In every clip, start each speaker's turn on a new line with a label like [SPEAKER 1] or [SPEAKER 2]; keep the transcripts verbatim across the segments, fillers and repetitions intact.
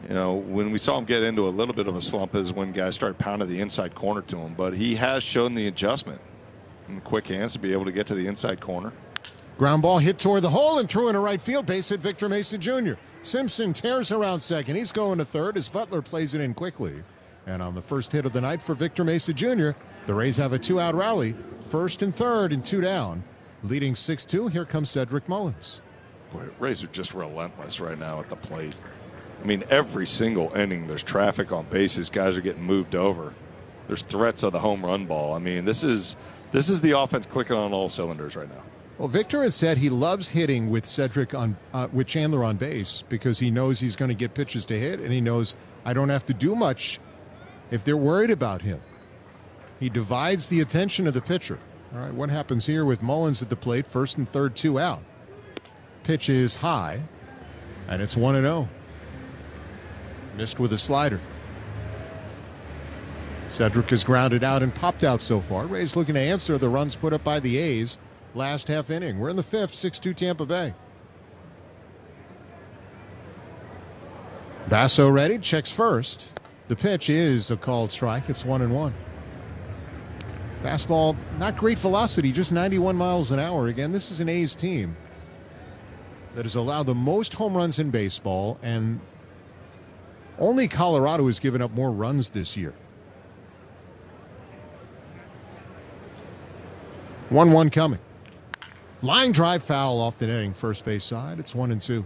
[SPEAKER 1] You know, when we saw him get into a little bit of a slump is when guys started pounding the inside corner to him. But he has shown the adjustment and the quick hands to be able to get to the inside corner.
[SPEAKER 2] Ground ball hit toward the hole and threw into right field. Base hit Victor Mesa Junior Simpson tears around second. He's going to third as Butler plays it in quickly. And on the first hit of the night for Victor Mesa Junior, the Rays have a two-out rally. First and third and two down. Leading six two, here comes Cedric Mullins.
[SPEAKER 1] Boy, Rays are just relentless right now at the plate. I mean, every single inning there's traffic on bases. Guys are getting moved over. There's threats of the home run ball. I mean, this is this is the offense clicking on all cylinders right now.
[SPEAKER 2] Well, Victor has said he loves hitting with Cedric on uh, with Chandler on base because he knows he's going to get pitches to hit, and he knows I don't have to do much if they're worried about him. He divides the attention of the pitcher. All right, what happens here with Mullins at the plate? First and third, two out. Pitch is high, and it's one and oh. Missed with a slider. Cedric is grounded out and popped out so far. Rays looking to answer the runs put up by the A's last half inning. We're in the fifth, six two Tampa Bay. Basso ready, checks first. The pitch is a called strike. It's one and one. Fastball, not great velocity, just ninety-one miles an hour. Again, this is an A's team that has allowed the most home runs in baseball, and only Colorado has given up more runs this year. one one coming. Line drive foul off the netting, first base side. It's one and two.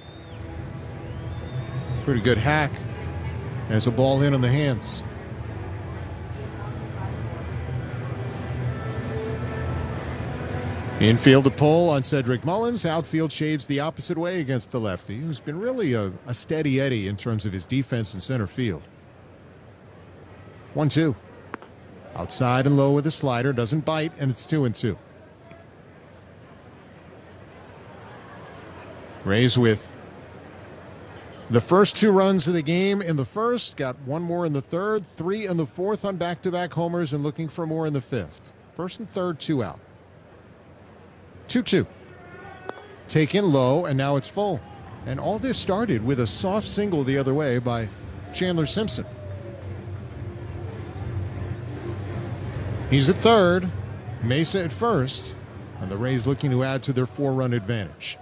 [SPEAKER 2] Pretty good hack. There's a ball in on the hands. Infield to pull on Cedric Mullins. Outfield shades the opposite way against the lefty, who's been really a, a steady Eddie in terms of his defense in center field. one two. Outside and low with a slider. Doesn't bite, and it's two and two. Rays with the first two runs of the game in the first. Got one more in the third. Three in the fourth on back-to-back homers and looking for more in the fifth. First and third, two out. two two. Taken low, and now it's full. And all this started with a soft single the other way by Chandler Simpson. He's at third, Mesa at first, and the Rays looking to add to their four-run advantage.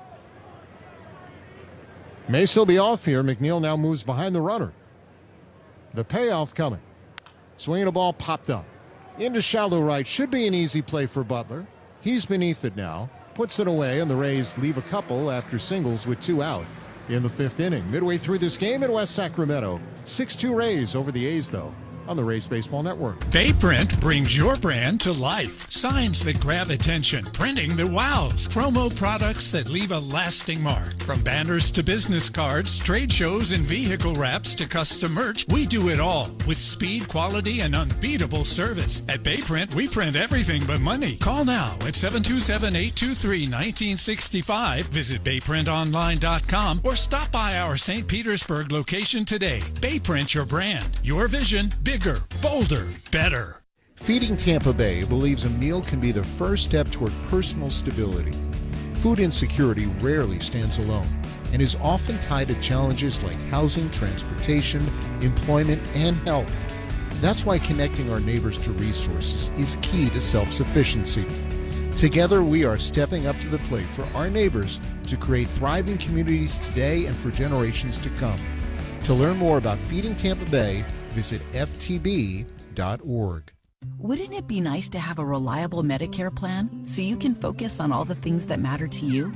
[SPEAKER 2] Mesa will be off here. McNeil now moves behind the runner. The payoff coming. Swinging a ball popped up. Into shallow right. Should be an easy play for Butler. He's beneath it now. Puts it away, and the Rays leave a couple after singles with two out in the fifth inning. Midway through this game in West Sacramento. six two Rays over the A's, though, on the Rays Baseball Network.
[SPEAKER 3] Bayprint brings your brand to life. Signs that grab attention, printing that wows, promo products that leave a lasting mark. From banners to business cards, trade shows and vehicle wraps to custom merch, we do it all with speed, quality, and unbeatable service. At Bayprint, we print everything but money. Call now at seven two seven, eight two three, one nine six five. Visit bay print online dot com or stop by our Saint Petersburg location today. Bayprint your brand, your vision, bigger, bolder, better.
[SPEAKER 2] Feeding Tampa Bay believes a meal can be the first step toward personal stability. Food insecurity rarely stands alone and is often tied to challenges like housing, transportation, employment, and health. That's why connecting our neighbors to resources is key to self-sufficiency. Together, we are stepping up to the plate for our neighbors to create thriving communities today and for generations to come. To learn more about Feeding Tampa Bay, visit F T B dot org.
[SPEAKER 4] Wouldn't it be nice to have a reliable Medicare plan so you can focus on all the things that matter to you?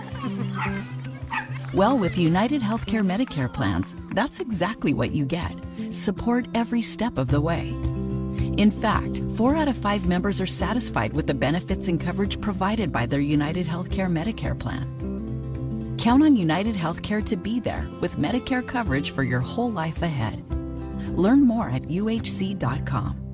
[SPEAKER 4] Well, with United Healthcare Medicare plans, that's exactly what you get. Support every step of the way. In fact, four out of five members are satisfied with the benefits and coverage provided by their United Healthcare Medicare plan. Count on United Healthcare to be there with Medicare coverage for your whole life ahead. Learn more at U H C dot com.